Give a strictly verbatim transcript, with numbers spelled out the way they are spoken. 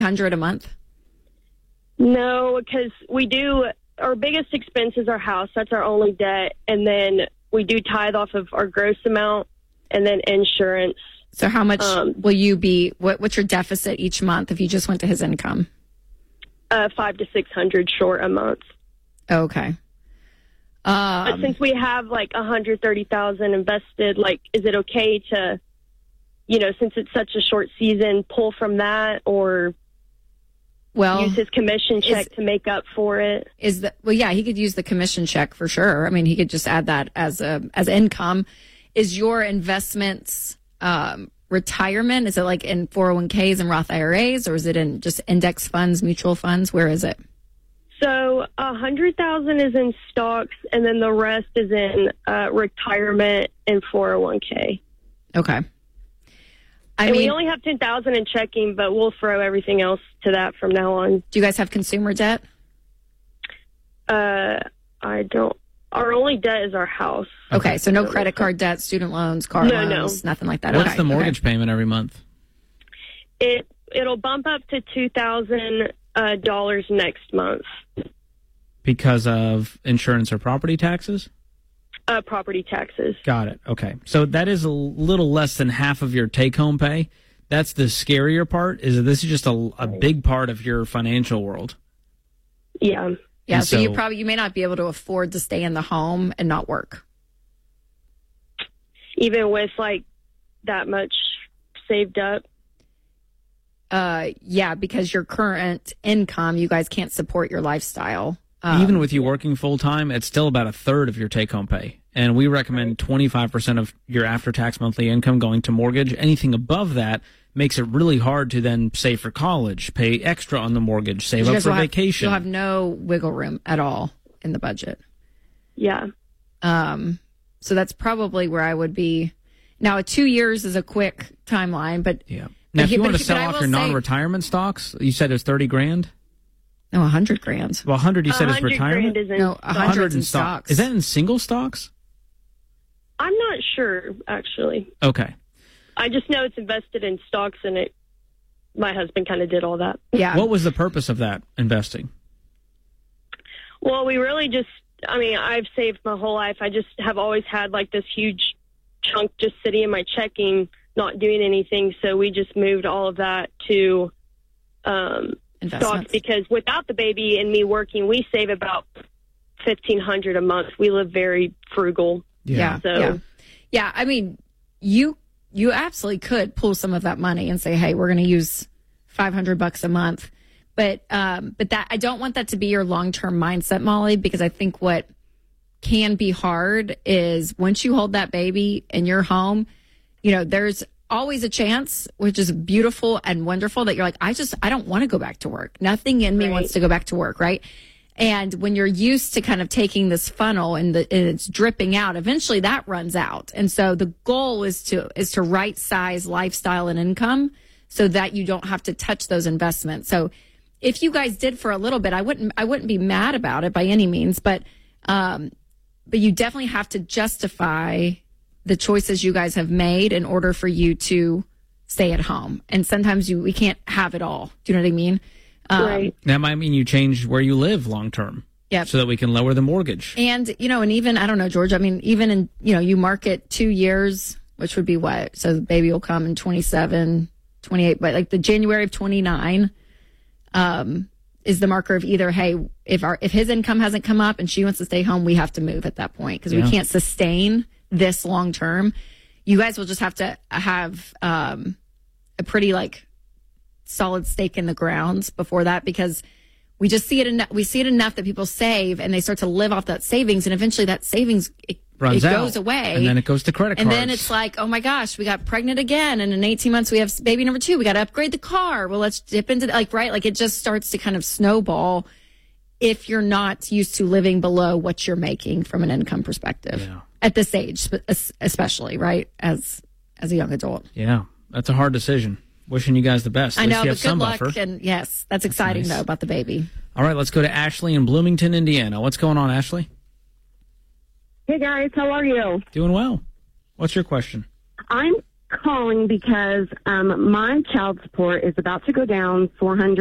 hundred a month? No, because we do, our biggest expense is our house. That's our only debt. And then we do tithe off of our gross amount and then insurance. So how much Um, will you be, what, what's your deficit each month if you just went to his income? Uh, five to six hundred short a month. Okay. Um, But since we have like one hundred thirty thousand invested, like, is it okay to, you know, since it's such a short season, pull from that or well, use his commission check is- to make up for it? is that, well, yeah, he could use the commission check for sure. I mean, he could just add that as a, as income. Is your investments, um, retirement? Is it like in four oh one k's and Roth I R As, or is it in just index funds, mutual funds? Where is it? So a hundred thousand is in stocks, and then the rest is in uh, retirement and four oh one k. Okay. I and mean, we only have ten thousand in checking, but we'll throw everything else to that from now on. do you guys have consumer debt? Uh, I don't. Our only debt is our house. Okay, so no credit card debt, student loans, car No, loans, no. nothing like that. What's okay, the mortgage okay. payment every month? It it'll bump up to two thousand uh, dollars next month. Because of insurance or property taxes? Uh, property taxes. Got it. Okay. So that is a little less than half of your take-home pay. That's the scarier part, is that this is just a, a big part of your financial world. Yeah. Yeah, And so, you so- probably you may not be able to afford to stay in the home and not work. Even with like that much saved up. Uh, yeah, because your current income, you guys can't support your lifestyle. Um, Even with you working full-time, it's still about a third of your take-home pay. And we recommend twenty-five percent of your after-tax monthly income going to mortgage. Anything above that makes it really hard to then save for college, pay extra on the mortgage, save you up guys for will have- vacation. You'll have no wiggle room at all in the budget. Yeah. Um, so that's probably where I would be. Now, two years is a quick timeline, but yeah. but Now, if he- you but want to he- sell but I off will your say- non-retirement stocks, you said it's thirty grand? no, a hundred grand. Well, one hundred you said is 100 retirement? grand is in No, a stocks. hundred in in stock. stocks. Is that in single stocks? I'm not sure, actually. Okay. I just know it's invested in stocks, and it. My husband kind of did all that. Yeah. What was the purpose of that investing? Well, we really just, I mean, I've saved my whole life. I just have always had like this huge chunk just sitting in my checking, not doing anything. So we just moved all of that to um, stocks Investments. because without the baby and me working, we save about fifteen hundred dollars a month. We live very frugal. Yeah. So- yeah. Yeah. I mean, you you absolutely could pull some of that money and say, hey, we're going to use five hundred bucks a month. But um, but that I don't want that to be your long term mindset, Molly, because I think what can be hard is once you hold that baby in your home, you know, there's always a chance, which is beautiful and wonderful, that you're like, I just I don't want to go back to work. Nothing in me Right. wants to go back to work, right? And when you're used to kind of taking this funnel and, the, and it's dripping out, eventually that runs out. And so the goal is to is to right size lifestyle and income so that you don't have to touch those investments. So if you guys did for a little bit, I wouldn't I wouldn't be mad about it by any means, but um, but you definitely have to justify the choices you guys have made in order for you to stay at home. And sometimes you we can't have it all. Do you know what I mean? Um, Right. That might mean you change where you live long term. Yep. So that we can lower the mortgage. And, you know, and even, I don't know, George, I mean, even in, you know, you market two years, which would be what? So the baby will come in twenty-seven, twenty-eight, but like the January of twenty-nine um, is the marker of either, hey, if our, if his income hasn't come up and she wants to stay home, we have to move at that point because Yeah. we can't sustain this long term. You guys will just have to have um, a pretty like solid stake in the ground before that because we just see it enough. We see it enough that people save and they start to live off that savings, and eventually that savings it, Runs it out. goes away, And then it goes to credit and cards. then it's like, oh my gosh, we got pregnant again, and in eighteen months we have baby number two. We got to upgrade the car. Well, let's dip into the, like right, like it just starts to kind of snowball if you're not used to living below what you're making from an income perspective Yeah. at this age, sp- es- especially right as as a young adult. Yeah, that's a hard decision. Wishing you guys the best. At I least know, you but have good some luck. buffer. And yes, that's exciting nice. though about the baby. All right, let's go to Ashley in Bloomington, Indiana. What's going on, Ashley? Hey guys, how are you? Doing well. What's your question? I'm calling because um, my child support is about to go down four hundred